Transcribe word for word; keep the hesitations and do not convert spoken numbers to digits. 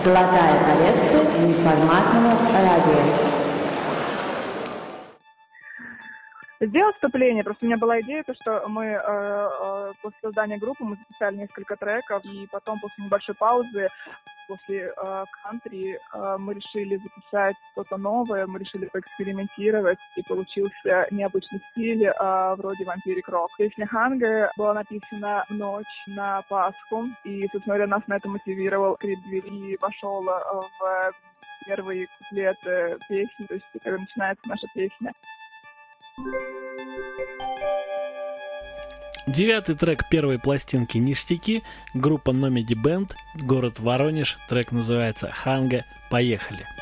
Золотая коллекция неформатного радио. Сделать вступление. Просто у меня была идея, то, что мы э, э, после создания группы мы записали несколько треков, и потом после небольшой паузы, после э, кантри, э, мы решили записать что-то новое, мы решили поэкспериментировать, и получился необычный стиль, э, вроде вампирик рок. Песня «Ханга» была написана в ночь на Пасху, и, собственно говоря, нас на это мотивировал крик двери, вошел э, в первый куплет э, песни, то есть когда начинается наша песня. Девятый трек первой пластинки «Ништяки», группа Номеди Бенд, город Воронеж, трек называется «Ханга». Поехали!